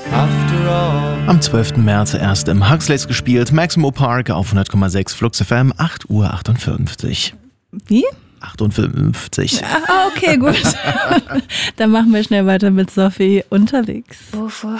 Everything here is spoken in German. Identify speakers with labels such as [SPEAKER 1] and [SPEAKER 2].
[SPEAKER 1] Am 12. März erst im Huxleys gespielt, Maximo Park auf 100,6 Flux FM, 8:58 Uhr.
[SPEAKER 2] Wie?
[SPEAKER 1] 58.
[SPEAKER 2] Okay, gut. Dann machen wir schnell weiter mit Sophie unterwegs.
[SPEAKER 3] Wovor